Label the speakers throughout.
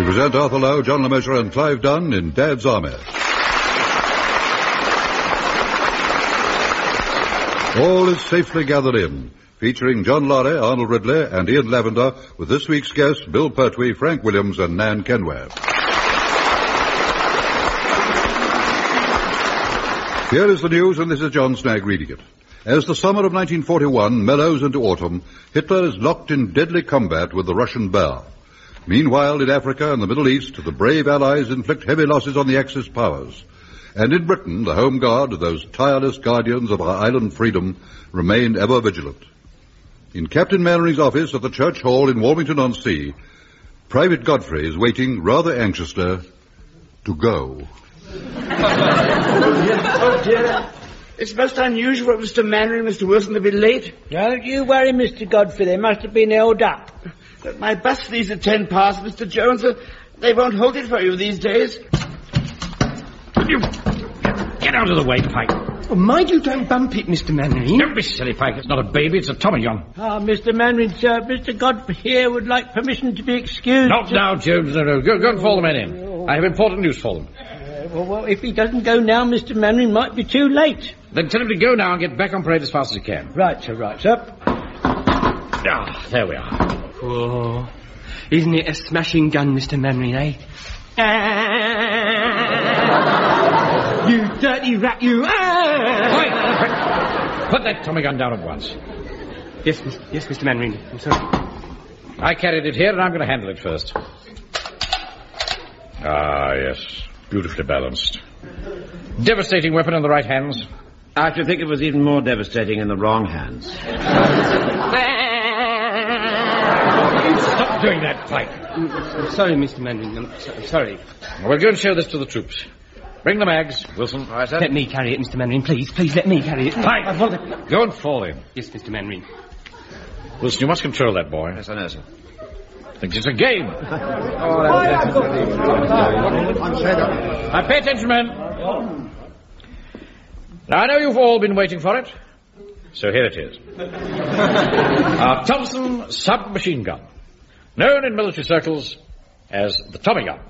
Speaker 1: present Arthur Lowe, John LeMessurier and Clive Dunn in Dad's Army. All is safely gathered in, featuring John Laurie, Arnold Ridley, and Ian Lavender, with this week's guests Bill Pertwee, Frank Williams, and Nan Kenway. Here is the news, and this is John Snagg reading it. As the summer of 1941 mellows into autumn, Hitler is locked in deadly combat with the Russian Bear. Meanwhile, in Africa and the Middle East, the brave Allies inflict heavy losses on the Axis powers. And in Britain, the Home Guard, those tireless guardians of our island freedom, remain ever vigilant. In Captain Mannering's office at the Church Hall in Warmington-on-Sea, Private Godfrey is waiting rather anxiously to go.
Speaker 2: Oh, dear. It's most unusual for Mr. Mannering and Mr. Wilson to be late.
Speaker 3: Don't you worry, Mr. Godfrey. They must have been held up.
Speaker 2: But my bus leaves at 10 past, Mr. Jones. They won't hold it for you these days.
Speaker 4: You get out of the way, Pike.
Speaker 3: Oh, mind you don't bump it, Mr. Mannering.
Speaker 4: Don't be silly, Pike. It's not a baby, it's a Tommy gun.
Speaker 3: Mr. Mannering, sir, Mr. Godfrey here would like permission to be excused.
Speaker 4: Not now, Jones. No. Go and call the men in. I have important news for them.
Speaker 3: Well, if he doesn't go now, Mr. Mannering might be too late.
Speaker 4: Then tell him to go now and get back on parade as fast as he can.
Speaker 3: Right, sir.
Speaker 4: Ah, there we are.
Speaker 5: Oh, isn't it a smashing gun, Mr. Mannering, eh? You dirty rat, you!
Speaker 4: Quiet! Put that Tommy gun down at once.
Speaker 5: Yes, Mr. Mannering. I'm sorry.
Speaker 4: I carried it here, and I'm going to handle it first. Ah, yes. Beautifully balanced. Devastating weapon in the right hands.
Speaker 6: I should think it was even more devastating in the wrong hands.
Speaker 4: Stop doing that, Pike.
Speaker 5: I'm sorry, Mr. Mannering. I'm sorry.
Speaker 4: We'll go and show this to the troops. Bring the mags, Wilson. All right, sir.
Speaker 5: Let me carry it, Mr. Mannering. Please let me carry it.
Speaker 4: Pike, go and fall in.
Speaker 5: Yes, Mr. Mannering.
Speaker 4: Wilson, you must control that boy.
Speaker 6: Yes, I know, sir.
Speaker 4: Thinks it's a game. Now, pay attention, men. Now, I know you've all been waiting for it, so here it is. Our Thompson submachine gun, known in military circles as the Tommy gun.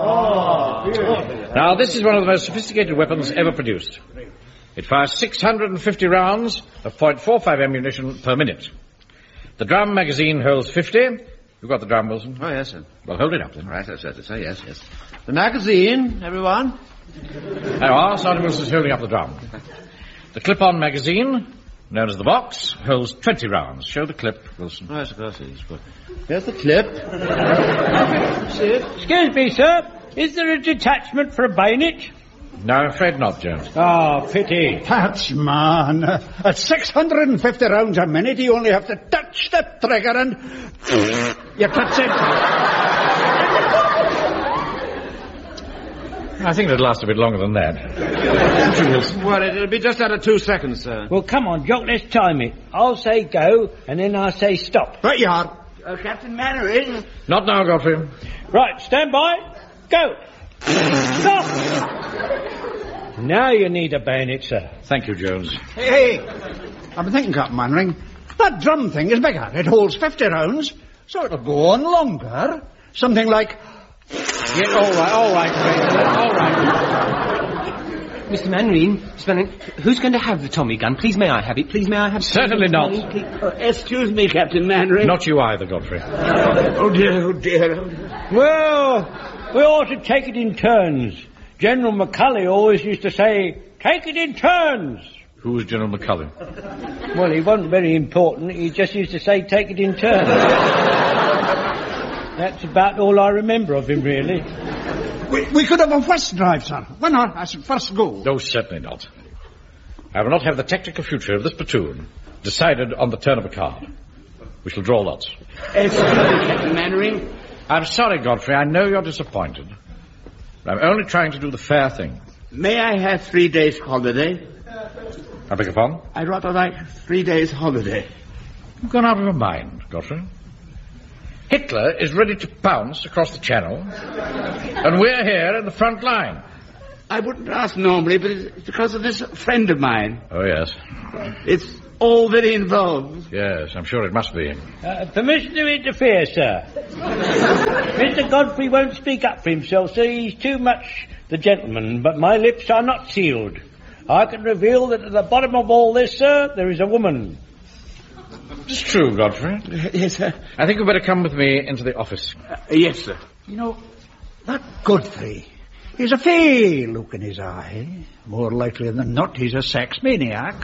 Speaker 4: Now, this is one of the most sophisticated weapons ever produced. It fires 650 rounds of .45 ammunition per minute. The drum magazine holds 50. You got the drum, Wilson?
Speaker 6: Oh, yes, sir.
Speaker 4: Well, hold it up, then.
Speaker 6: All right, sir. Yes. The magazine, everyone.
Speaker 4: There you are. Sergeant Wilson's holding up the drum. The clip-on magazine, known as the box, holds 20 rounds. Show the clip, Wilson.
Speaker 6: Oh, yes, of course it is. Here's the clip.
Speaker 3: Excuse me, sir. Is there a detachment for a bayonet?
Speaker 4: No, I'm afraid not, Jones.
Speaker 3: Oh, pity.
Speaker 7: That's man. At 650 rounds a minute, you only have to touch the trigger and you touch it.
Speaker 4: I think it'll last a bit longer than that.
Speaker 6: Well, it'll be just under 2 seconds, sir.
Speaker 3: Well, come on, Jock, let's time it. I'll say go, and then I'll say stop.
Speaker 7: Right you are.
Speaker 2: Captain Mannering.
Speaker 4: Not now, Godfrey.
Speaker 3: Right, stand by. Go. Stop. Now you need a bayonet, sir.
Speaker 4: Thank you, Jones.
Speaker 7: Hey. I've been thinking, Captain Mannering, that drum thing is bigger. It holds 50 rounds, so it'll go on longer. Something like...
Speaker 3: Yeah, all right.
Speaker 5: Mr. Mannering, who's going to have the Tommy gun? Please, may I have it? Please, may I have it?
Speaker 4: Certainly not.
Speaker 2: Excuse me, Captain Mannering.
Speaker 4: Not you either, Godfrey.
Speaker 2: Oh, dear.
Speaker 3: Well, we ought to take it in turns. General McCulley always used to say, take it in turns.
Speaker 4: Who was General McCulley?
Speaker 3: Well, he wasn't very important. He just used to say, take it in turns. That's about all I remember of him, really.
Speaker 7: We could have a first drive, sir. Why not? I said first go.
Speaker 4: No, certainly not. I will not have the tactical future of this platoon decided on the turn of a card. We shall draw lots.
Speaker 2: Excuse me, Captain Mannering.
Speaker 4: I'm sorry, Godfrey. I know you're disappointed. But I'm only trying to do the fair thing.
Speaker 2: May I have 3 days holiday?
Speaker 4: I beg your pardon?
Speaker 2: I'd rather like 3 days holiday.
Speaker 4: You've gone out of your mind, Godfrey. Hitler is ready to pounce across the channel, and we're here in the front line.
Speaker 2: I wouldn't ask normally, but it's because of this friend of mine.
Speaker 4: Oh, yes.
Speaker 2: It's all very involved.
Speaker 4: Yes, I'm sure it must be.
Speaker 3: Permission to interfere, sir. Mr. Godfrey won't speak up for himself, sir. He's too much the gentleman, but my lips are not sealed. I can reveal that at the bottom of all this, sir, there is a woman.
Speaker 4: It's true, Godfrey.
Speaker 2: Yes, sir.
Speaker 4: I think you'd better come with me into the office.
Speaker 2: Yes, sir.
Speaker 7: You know, that Godfrey, he's a fair look in his eye. More likely than not, he's a sex maniac.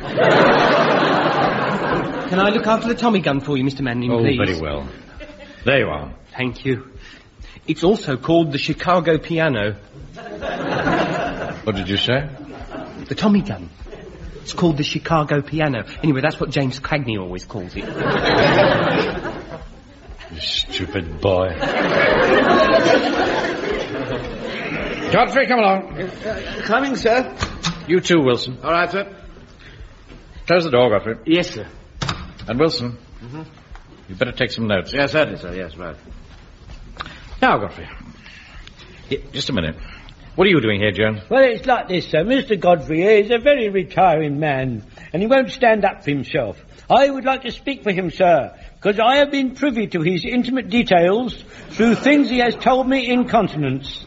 Speaker 5: Can I look after the Tommy gun for you, Mr. Manning, please?
Speaker 4: Oh, very well. There you are.
Speaker 5: Thank you. It's also called the Chicago piano.
Speaker 4: What did you say?
Speaker 5: The Tommy gun. It's called the Chicago piano. Anyway, that's what James Cagney always calls it.
Speaker 4: You stupid boy. Godfrey, come along.
Speaker 2: Coming, sir.
Speaker 4: You too, Wilson.
Speaker 6: All right, sir.
Speaker 4: Close the door, Godfrey.
Speaker 2: Yes, sir.
Speaker 4: And Wilson, you'd better take some notes.
Speaker 6: Yes, certainly, sir. Yes, right.
Speaker 4: Now, Godfrey. Just a minute. What are you doing here, Jones?
Speaker 3: Well, it's like this, sir. Mr. Godfrey here is a very retiring man, and he won't stand up for himself. I would like to speak for him, sir, because I have been privy to his intimate details through things he has told me in continence.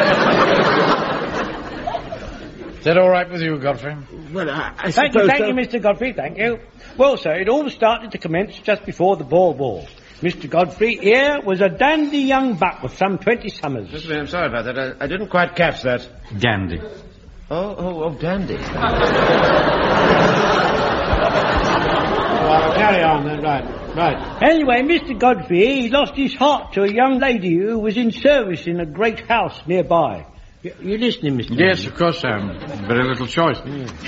Speaker 4: Is that all right with you, Godfrey?
Speaker 2: Well, I
Speaker 3: Thank
Speaker 2: suppose
Speaker 3: you, Mr. Godfrey, thank you. Well, sir, it all started to commence just before the Boer War. Mr. Godfrey here was a dandy young buck of some 20 summers.
Speaker 6: Mr. I'm sorry about that. I didn't quite catch that.
Speaker 4: Dandy.
Speaker 6: Oh, dandy.
Speaker 2: Carry on then, right.
Speaker 3: Anyway, Mr. Godfrey, he lost his heart to a young lady who was in service in a great house nearby. You listening, Mr.
Speaker 4: Yes, of course, Sam. Very little choice.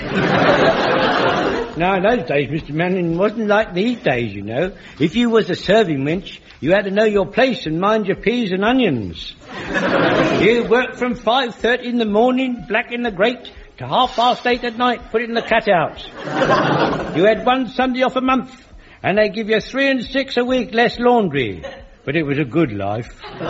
Speaker 3: Now, in those days, Mr. Manning, wasn't like these days, you know. If you was a serving wench, you had to know your place and mind your peas and onions. You worked from 5:30 in the morning, blacking the grate, to 8:30 at night, putting the cat out. You had one Sunday off a month, and they give you 3 and 6 a week less laundry. But it was a good life.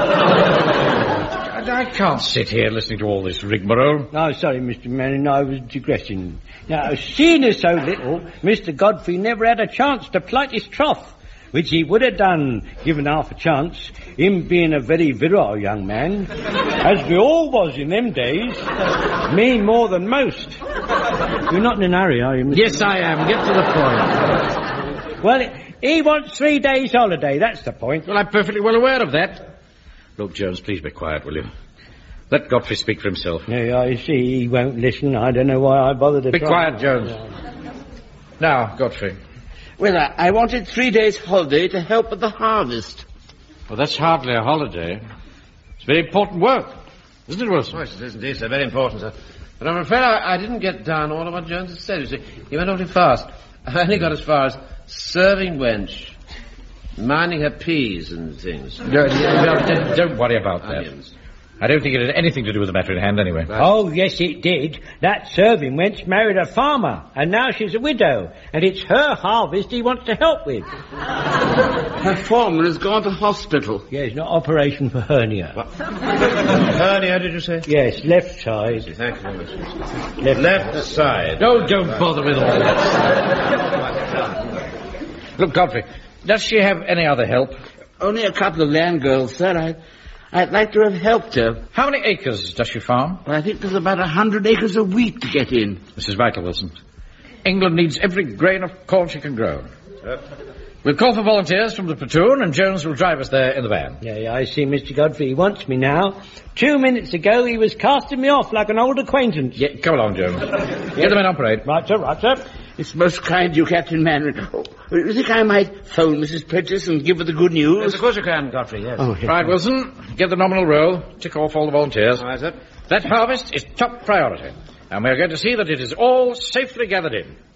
Speaker 4: I can't sit here listening to all this rigmarole.
Speaker 3: No, sorry, Mr. Manning, I was digressing. Now, seeing as so little, Mr. Godfrey never had a chance to plight his troth, which he would have done, given half a chance, him being a very virile young man, as we all was in them days, me more than most. You're not in a hurry, are you, Mr.
Speaker 4: Yes, I am. Get to the point.
Speaker 3: Well, he wants 3 days' holiday, that's the point.
Speaker 4: Well, I'm perfectly well aware of that. Look, Jones, please be quiet, will you? Let Godfrey speak for himself.
Speaker 3: Yeah, I see he won't listen. I don't know why I bothered to
Speaker 4: Be
Speaker 3: try.
Speaker 4: quiet, Jones. Now, Godfrey.
Speaker 2: Well, I wanted 3 days' holiday to help with the harvest.
Speaker 4: Well, that's hardly a holiday. It's very important work. Isn't it, Wilson?
Speaker 6: Oh, yes, it is indeed, sir. Very important, sir. But I'm afraid I didn't get down all of what Jones has said. You see, he went awfully fast. I only got as far as serving wench, minding her peas and things.
Speaker 4: Don't worry about that.
Speaker 6: Onions.
Speaker 4: I don't think it had anything to do with the matter in hand anyway.
Speaker 3: Oh, yes, it did. That serving wench married a farmer, and now she's a widow, and it's her harvest he wants to help with.
Speaker 2: Her foreman has gone to hospital.
Speaker 3: Yes, not operation for hernia.
Speaker 6: Hernia, did you say?
Speaker 3: Yes, left side.
Speaker 6: Thank you very much. Left side.
Speaker 4: No, don't bother with all that. Look, Godfrey, does she have any other help?
Speaker 2: Only a couple of land girls, sir. I'd like to have helped her.
Speaker 4: How many acres does she farm?
Speaker 2: Well, I think there's about 100 acres of wheat to get in.
Speaker 4: This is vital, Wilson. England needs every grain of corn she can grow. We'll call for volunteers from the platoon, and Jones will drive us there in the van.
Speaker 3: Yeah, I see Mr. Godfrey. He wants me now. 2 minutes ago, he was casting me off like an old acquaintance.
Speaker 4: Yeah, come along, Jones. Get the men on parade.
Speaker 3: Right, sir, right, sir.
Speaker 2: It's most kind of you, Captain Manning. Oh, you think I might phone Mrs. Prentice and give her the good news?
Speaker 6: Yes, of course you can, Godfrey, yes.
Speaker 2: Oh, yes.
Speaker 4: Right, Wilson, get the nominal roll. Tick off all the volunteers.
Speaker 6: All right, sir.
Speaker 4: That harvest is top priority, and we're going to see that it is all safely gathered in.